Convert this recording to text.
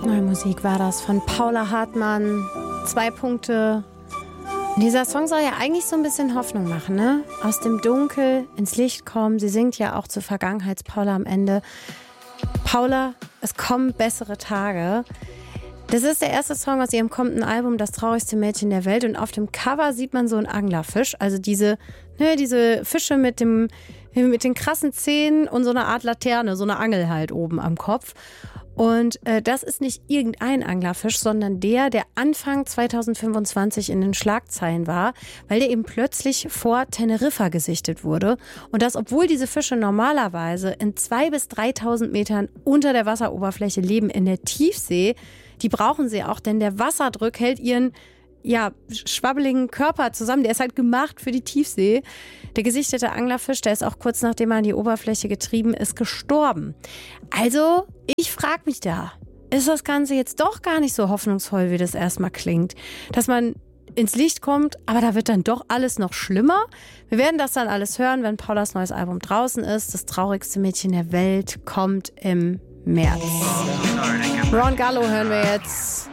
Neue Musik war das von Paula Hartmann. 2 Punkte. Dieser Song soll ja eigentlich so ein bisschen Hoffnung machen, ne? Aus dem Dunkel ins Licht kommen. Sie singt ja auch zur Vergangenheits-Paula am Ende. Paula, es kommen bessere Tage. Das ist der erste Song aus ihrem kommenden Album Das traurigste Mädchen der Welt. Und auf dem Cover sieht man so einen Anglerfisch. Also diese Fische mit den krassen Zähnen und so eine Art Laterne, so eine Angel halt oben am Kopf. Und das ist nicht irgendein Anglerfisch, sondern der Anfang 2025 in den Schlagzeilen war, weil der eben plötzlich vor Teneriffa gesichtet wurde. Und das, obwohl diese Fische normalerweise in 2.000 bis 3.000 Metern unter der Wasseroberfläche leben, in der Tiefsee. Die brauchen sie auch, denn der Wasserdruck hält ihren schwabbeligen Körper zusammen. Der ist halt gemacht für die Tiefsee. Der gesichtete Anglerfisch, der ist auch kurz nachdem er an die Oberfläche getrieben ist, gestorben. Also, ich frage mich da, ist das Ganze jetzt doch gar nicht so hoffnungsvoll, wie das erstmal klingt? Dass man ins Licht kommt, aber da wird dann doch alles noch schlimmer. Wir werden das dann alles hören, wenn Paulas neues Album draußen ist. Das traurigste Mädchen der Welt kommt im März. Ron Gallo hören wir jetzt.